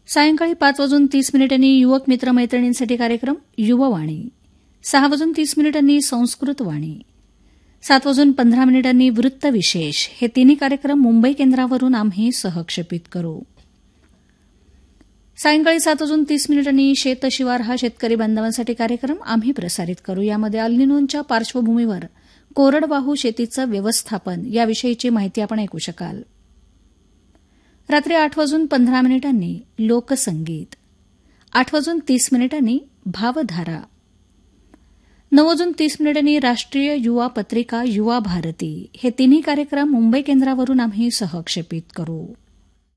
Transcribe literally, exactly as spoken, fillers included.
सायंकाळी पाच वाजून तीस मिनिटांनी युवक मित्रमैत्रिणींसाठी कार्यक्रम युववाणी, सहा वाजून तीस मिनिटांनी संस्कृत वाणी, सात वाजून पंधरा मिनिटांनी वृत्तविशेष हे तिन्ही कार्यक्रम मुंबई केंद्रावरून आम्ही सहक्षेपित करू. सायंकाळी सात वाजून तीस मिनिटांनी शेतशिवार हा शेतकरी बांधवांसाठी कार्यक्रम आम्ही प्रसारित करू. यामध्ये अल्निनोच्या पार्श्वभूमीवर कोरडवाहू शेतीचं व्यवस्थापन याविषयीची माहिती आपण ऐकू शकाल. रात्री आठ वाजून पंधरा मिनिटांनी लोकसंगीत, आठ वाजून तीस मिनिटांनी भावधारा, नऊ वाजून तीस मिनिटांनी राष्ट्रीय युवा पत्रिका युवा भारती हे तिन्ही कार्यक्रम मुंबई केंद्रावरून आम्ही सहक्षेपित करू.